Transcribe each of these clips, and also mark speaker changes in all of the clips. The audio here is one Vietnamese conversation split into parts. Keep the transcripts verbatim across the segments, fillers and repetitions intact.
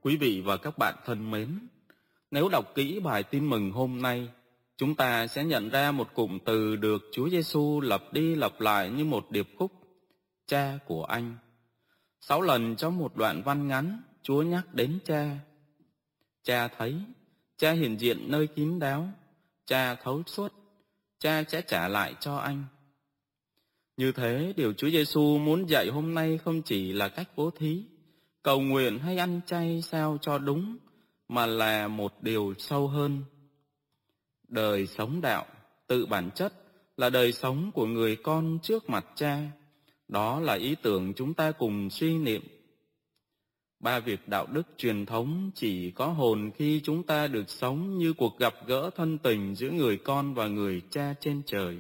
Speaker 1: Quý vị và các bạn thân mến, nếu đọc kỹ bài tin mừng hôm nay, chúng ta sẽ nhận ra một cụm từ được Chúa Giêsu lặp đi lặp lại như một điệp khúc: Cha của anh. Sáu lần trong một đoạn văn ngắn, Chúa nhắc đến Cha. Cha thấy, Cha hiện diện nơi kín đáo, Cha thấu suốt, Cha sẽ trả lại cho anh. Như thế, điều Chúa Giêsu muốn dạy hôm nay không chỉ là cách bố thí, cầu nguyện hay ăn chay sao cho đúng, mà là một điều sâu hơn. Đời sống đạo, tự bản chất, là đời sống của người con trước mặt Cha. Đó là ý tưởng chúng ta cùng suy niệm. Ba việc đạo đức truyền thống chỉ có hồn khi chúng ta được sống như cuộc gặp gỡ thân tình giữa người con và người Cha trên trời.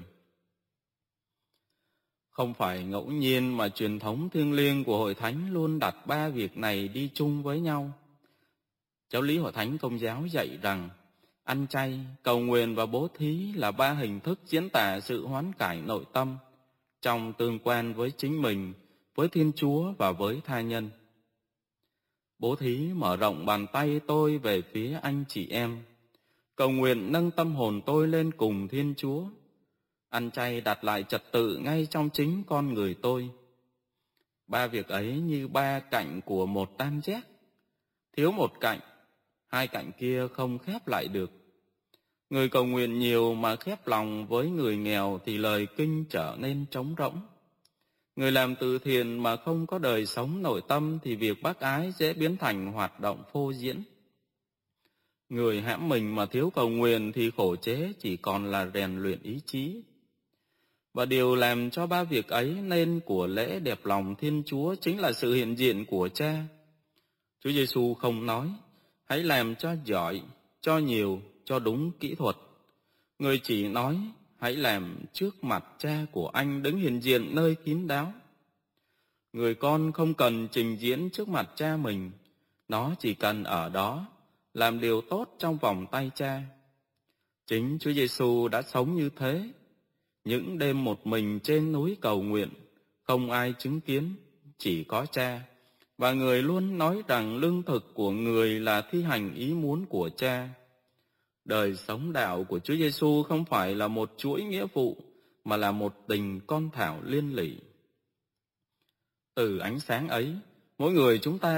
Speaker 1: Không phải ngẫu nhiên mà truyền thống thiêng liêng của Hội Thánh luôn đặt ba việc này đi chung với nhau. Giáo lý Hội Thánh Công giáo dạy rằng ăn chay, cầu nguyện và bố thí là ba hình thức diễn tả sự hoán cải nội tâm trong tương quan với chính mình, với Thiên Chúa và với tha nhân. Bố thí mở rộng bàn tay tôi về phía anh chị em. Cầu nguyện nâng tâm hồn tôi lên cùng Thiên Chúa. Ăn chay đặt lại trật tự ngay trong chính con người tôi. Ba việc ấy như ba cạnh của một tam giác. Thiếu một cạnh, hai cạnh kia không khép lại được. Người cầu nguyện nhiều mà khép lòng với người nghèo thì lời kinh trở nên trống rỗng. Người làm từ thiện mà không có đời sống nội tâm thì việc bác ái dễ biến thành hoạt động phô diễn. Người hãm mình mà thiếu cầu nguyện thì khổ chế chỉ còn là rèn luyện ý chí. Và điều làm cho ba việc ấy nên của lễ đẹp lòng Thiên Chúa chính là sự hiện diện của Cha. Chúa Giêsu không nói, hãy làm cho giỏi, cho nhiều, cho đúng kỹ thuật. Người chỉ nói, hãy làm trước mặt Cha của anh đứng hiện diện nơi kín đáo. Người con không cần trình diễn trước mặt Cha mình, nó chỉ cần ở đó, làm điều tốt trong vòng tay Cha. Chính Chúa Giêsu đã sống như thế. Những đêm một mình trên núi cầu nguyện, không ai chứng kiến, chỉ có Cha. Và người luôn nói rằng lương thực của người là thi hành ý muốn của Cha. Đời sống đạo của Chúa Giêsu không phải là một chuỗi nghĩa vụ, mà là một tình con thảo liên lỉ. Từ ánh sáng ấy, mỗi người chúng ta